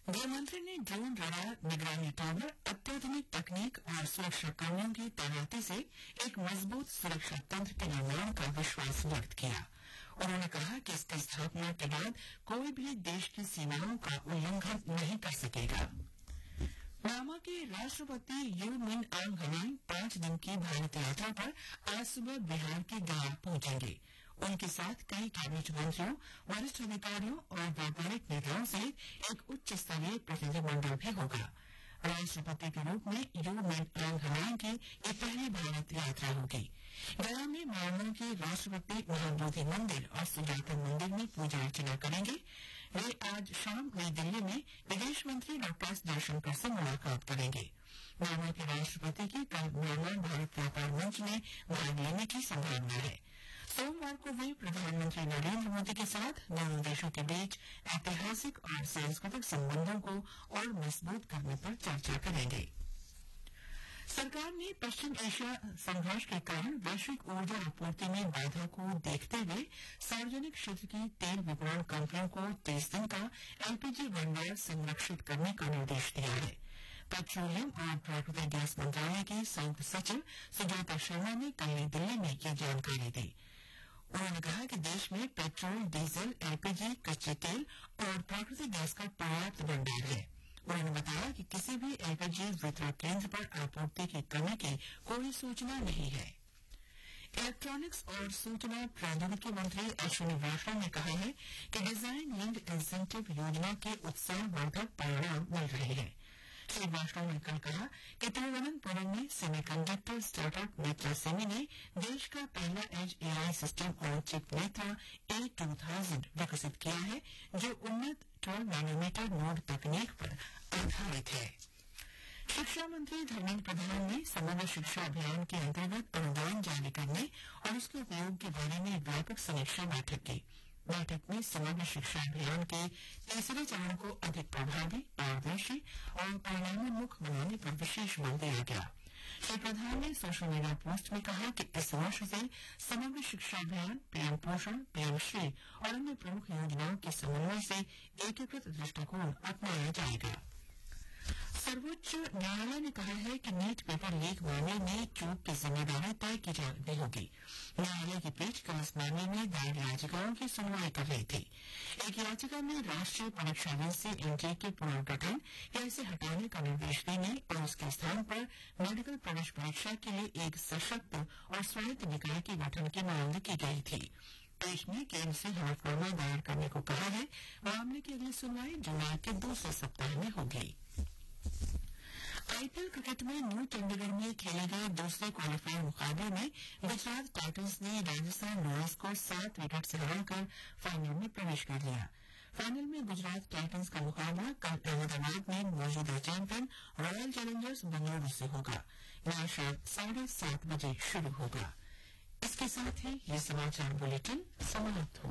गृहमंत्री ने drone radar निगरानी टावर अत्याधुनिक तकनीक और सुरक्षा कर्मियों की तैनाती से एक मजबूत सुरक्षा तंत्र के निर्माण का विश्वास व्यक्त किया। उन्होंने कहा कि इसकी स्थापना के बाद कोई भी देश की सीमाओं का उल्लंघन नहीं कर सकेगा। म्यांमा के राष्ट्रपति यू मिन आंग हलांग 5 दिन की भारत यात्रा पर आज सुबह बिहार के गया पहुंचेंगे। उनके साथ कई कैबिनेट मंत्रियों, वरिष्ठ अधिकारियों और व्यापारिक नेताओं सहित एक उच्च स्तरीय प्रतिनिधिमंडल भी होगा। राष्ट्रपति के रूप में यू मिन आंग हलांग की ये पहली भारत यात्रा होगी। गया में म्यांमा के राष्ट्रपति महाबोधि मंदिर और सुजाता मंदिर में पूजा अर्चना करेंगे। वे आज शाम नई दिल्ली में विदेश मंत्री डॉ एस जयशंकर से मुलाकात करेंगे। म्यांमा के राष्ट्रपति की कल म्यांमा भारत व्यापार मंच में भाग लेने की संभावना है। सोमवार को वे प्रधानमंत्री नरेंद्र मोदी के साथ दोनों देशों के बीच ऐतिहासिक और सांस्कृतिक संबंधों को और मजबूत करने पर चर्चा करेंगे। सरकार ने पश्चिम एशिया संघर्ष के कारण वैश्विक ऊर्जा आपूर्ति में बाधा को देखते हुए सार्वजनिक क्षेत्र की तेल विपणन कंपनियों को 30 दिन का एलपीजी भंडार संरक्षित करने का निर्देश दिया है। पेट्रोलियम और प्राकृतिक गैस मंत्रालय की संयुक्त सचिव सुजाता शर्मा ने कल नई दिल्ली में ये जानकारी दी। उन्होंने कहा कि देश में पेट्रोल, डीजल, एलपीजी, कच्चे तेल और प्राकृतिक गैस का पर्याप्त भंडार है। उन्होंने बताया कि किसी भी एलपीजी वितरण केंद्र पर आपूर्ति की कमी की कोई सूचना नहीं है। इलेक्ट्रॉनिक्स और सूचना प्रौद्योगिकी मंत्री अश्विनी वैष्णव ने कहा है कि डिजाइन लिंक्ड इंसेंटिव योजना के उत्साहवर्धक परिणाम मिल रहे हैं। श्री वैष्णव ने कल कहा कि तिरुवनंतपुरम में सेमीकंडक्टर स्टार्टअप नेत्रा सेमी ने देश का पहला as AI system on chip Netra A2000 विकसित किया है, जो उन्नत 12 नैनोमीटर नोड तकनीक पर आधारित है। शिक्षा मंत्री धर्मेंद्र प्रधान ने समग्र शिक्षा अभियान के अंतर्गत अनुदान जारी करने और उसके उपयोग के बारे में व्यापक समीक्षा बैठक की। बैठक में समग्र शिक्षा अभियान के तीसरे चरण को अधिक प्रभावी, पारदर्शी और परिणामोन्मुख बनाने पर विशेष बल दिया गया। श्री प्रधान ने सोशल मीडिया पोस्ट में कहा कि इस वर्ष से समग्र शिक्षा अभियान, पीएम पोषण, पीएम श्री और अन्य प्रमुख योजनाओं के समन्वय से एकीकृत दृष्टिकोण अपनाया जाएगा। सर्वोच्च न्यायालय ने कहा है कि नीट पेपर लीक मामले में चूक की जिम्मेदारी तय की जानी होगी। न्यायालय की पीठ कल इस मामले में दायर याचिकाओं की सुनवाई कर रही थी। एक याचिका में राष्ट्रीय परीक्षा एजेंसी से एनटीए के पुनर्गठन या इसे हटाने का निर्देश देने और उसके स्थान पर मेडिकल प्रवेश परीक्षा के लिए एक सशक्त और स्वायत्त निकाय के गठन की मांग की गई थी। पीठ ने केंद्र से हलफनामा दायर करने को कहा है। मामले की अगली सुनवाई जुलाई के दूसरे सप्ताह में होगी। आईपीएल क्रिकेट में न्यू चंडीगढ़ में खेले गए दूसरे क्वालीफायर मुकाबले में गुजरात टाइटंस ने राजस्थान रॉयल्स को 7 विकेट से हराकर फाइनल में प्रवेश कर लिया। फाइनल में गुजरात टाइटंस का मुकाबला कल अहमदाबाद में मौजूदा चैंपियन रॉयल चैलेंजर्स बेंगलुरु से होगा। मैच रात 7:30 बजे शुरू होगा। इसके साथ ही ये समाचार बुलेटिन समाप्त हुआ।